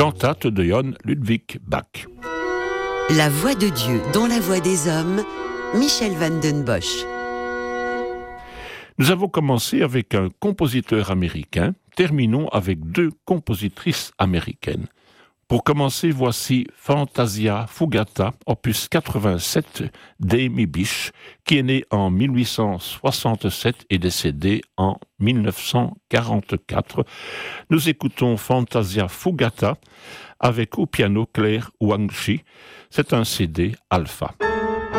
cantate de Johann Ludwig Bach. La voix de Dieu dans la voix des hommes, Michel van den Bosch. Nous avons commencé avec un compositeur américain, terminons avec deux compositrices américaines. Pour commencer, voici Fantasia Fugata, opus 87 d'Amy Bish, qui est née en 1867 et décédée en 1944. Nous écoutons Fantasia Fugata avec au piano Claire Wangchi. C'est un CD alpha.